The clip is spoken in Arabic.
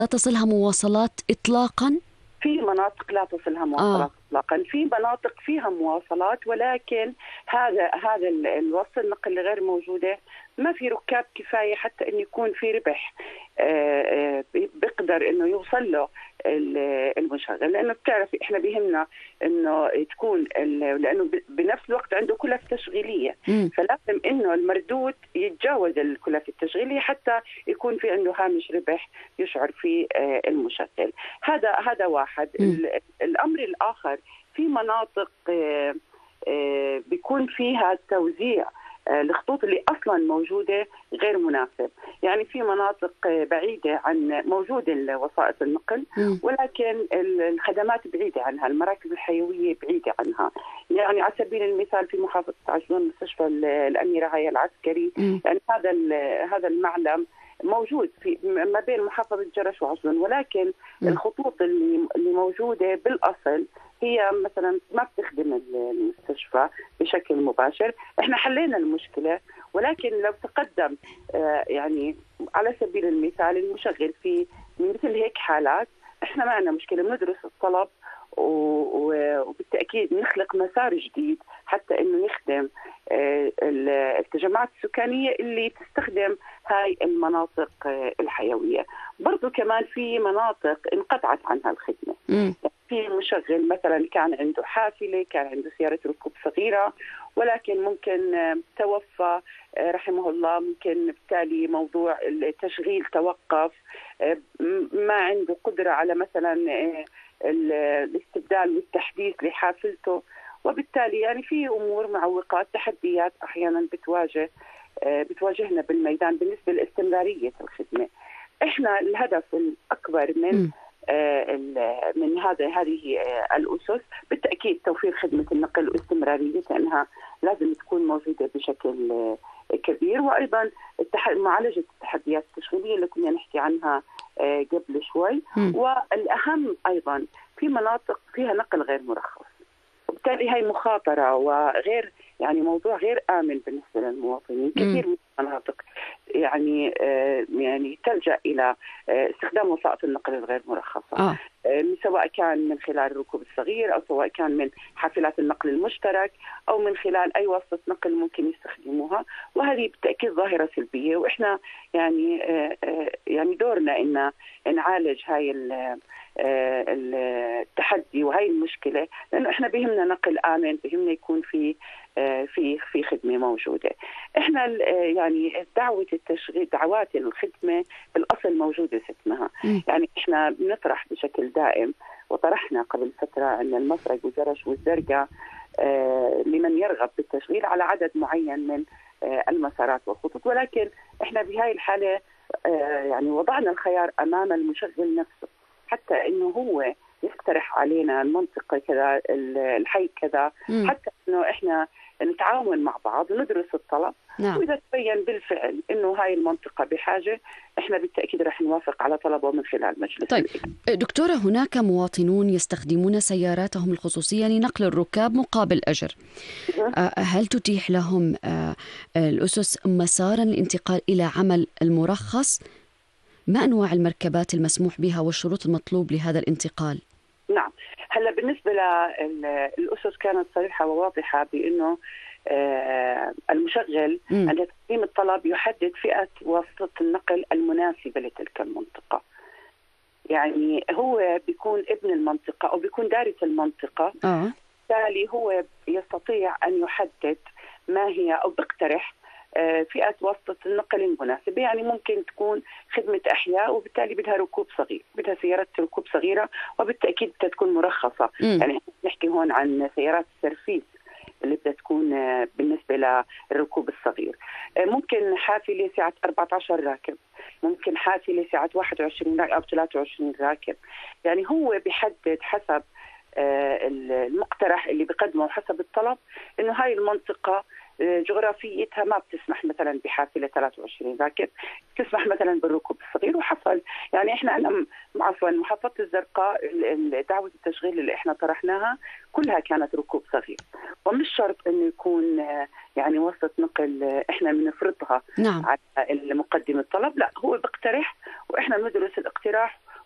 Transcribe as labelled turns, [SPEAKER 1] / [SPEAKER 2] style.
[SPEAKER 1] لا تصلها مواصلات إطلاقا؟
[SPEAKER 2] في مناطق لا تصلها مواصلات اطلاقا، في مناطق فيها مواصلات، ولكن هذا الوصل النقل غير موجوده، ما في ركاب كفايه حتى انه يكون في ربح بيقدر انه يوصل له المشغل. لانه بتعرفي احنا بيهمنا انه تكون لانه بنفس الوقت عنده كلف تشغيليه، فلازم انه المردود يتجاوز الكلف التشغيليه حتى يكون في عنده هامش ربح يشعر فيه المشغل. هذا واحد. الامر الاخر، في مناطق بيكون فيها توزيع الخطوط اللي اصلا موجوده غير مناسب. يعني في مناطق بعيده عن موجوده وسائط النقل، ولكن الخدمات بعيده عنها، المراكز الحيويه بعيده عنها. يعني على سبيل المثال في محافظه عجلون مستشفى الاميره هاي العسكري، يعني هذا المعلم موجود في ما بين محافظه جرش وعجلون، ولكن الخطوط اللي موجوده بالاصل هي مثلا ما بتخدم المستشفى بشكل مباشر. احنا حلينا المشكله، ولكن لو تقدم يعني على سبيل المثال المشغل في مثل هيك حالات، احنا ما عندنا مشكله، بندرس الطلب وبالتاكيد نخلق مسار جديد حتى انه يخدم التجمعات السكانيه اللي تستخدم هاي المناطق الحيويه. برضو كمان في مناطق انقطعت عنها الخدمه. في مشغل مثلا كان عنده حافله، كان عنده سياره ركوب صغيره، ولكن ممكن توفى رحمه الله، ممكن بالتالي موضوع التشغيل توقف، ما عنده قدره على مثلا الاستبدال والتحديث لحافلته، وبالتالي يعني في امور معوقات، تحديات احيانا بتواجهنا بالميدان بالنسبه لاستمراريه الخدمه. احنا الهدف الاكبر من هذه الاسس بالتاكيد توفير خدمه النقل واستمراريه، لانها لازم تكون موجوده بشكل كبير، وايضا معالجه التحديات التشغيليه اللي كنا نحكي عنها قبل شوي. والاهم ايضا في مناطق فيها نقل غير مرخص، وبالتالي هي مخاطره وغير يعني موضوع غير امن بالنسبه للمواطنين. كثير من المناطق يعني تلجا الى استخدام وسائط النقل الغير مرخصه، سواء كان من خلال الركوب الصغير، او سواء كان من حافلات النقل المشترك، او من خلال اي وسيله نقل ممكن يستخدموها. وهذه بالتاكيد ظاهره سلبيه، واحنا يعني دورنا ان نعالج هاي التحدي وهي المشكله، لانه احنا بهمنا نقل امن، بهمنا يكون في خدمه موجوده. احنا يعني دعوات الخدمه بالاصل موجوده ستمها. يعني احنا بنطرح بشكل دائم، وطرحنا قبل فتره ان المفرق وجرش والزرقاء لمن يرغب بالتشغيل على عدد معين من المسارات والخطوط، ولكن احنا بهاي الحاله يعني وضعنا الخيار امام المشغل نفسه، حتى انه هو يقترح علينا المنطقه كذا، الحي كذا، حتى انه احنا نتعاون مع بعض وندرس الطلب. واذا تبين بالفعل انه هاي المنطقه بحاجه، احنا بالتاكيد رح نوافق على طلبه من خلال مجلس.
[SPEAKER 1] طيب دكتوره، هناك مواطنون يستخدمون سياراتهم الخصوصيه لنقل الركاب مقابل اجر. هل تتيح لهم الاسس مسارا للانتقال الى عمل المرخص؟ ما انواع المركبات المسموح بها والشروط المطلوب لهذا الانتقال؟
[SPEAKER 2] نعم، هلا بالنسبه للاسس كانت صريحه وواضحه بانه المشغل عند تقديم الطلب يحدد فئه واسطه النقل المناسبه لتلك المنطقه. يعني هو بيكون ابن المنطقه او بيكون دارس المنطقه، بالتالي هو يستطيع ان يحدد ما هي او بيقترح فئة واسطة النقل المناسبة. يعني ممكن تكون خدمة أحياء، وبالتالي بدها ركوب صغير، بدها سيارات ركوب صغيرة، وبالتأكيد بدها تكون مرخصة. يعني نحكي هون عن سيارات السرفيس اللي بدها تكون بالنسبة للركوب الصغير. ممكن حافلة سعة 14 راكب، ممكن حافلة سعة 21 أو 23 راكب. يعني هو بيحدد حسب المقترح اللي بقدمه حسب الطلب، إنه هاي المنطقة جغرافيتها ما بتسمح مثلا بحافله 23 راكب، تسمح مثلا بالركوب الصغير. وحصل يعني احنا عفوا محافظه الزرقاء دعوه التشغيل اللي احنا طرحناها كلها كانت ركوب صغير، ومش شرط انه يكون يعني وسط نقل احنا بنفرضها على المقدم الطلب، لا هو بيقترح واحنا بندرس الاقتراح